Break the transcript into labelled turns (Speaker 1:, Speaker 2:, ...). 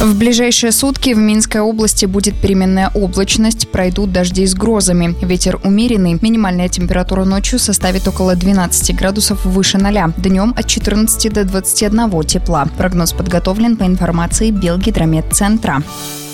Speaker 1: В ближайшие сутки в Минской области будет переменная облачность, пройдут дожди с грозами. Ветер умеренный. Минимальная температура ночью составит около 12 градусов выше 0. Днем от 14 до 21 тепла. Прогноз подготовлен по информации Белгидрометцентра.